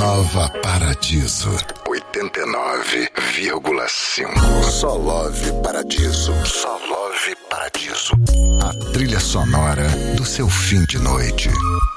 Nova Paradiso 89,5. Só Love Paradiso. Só Love Paradiso. A trilha sonora do seu fim de noite.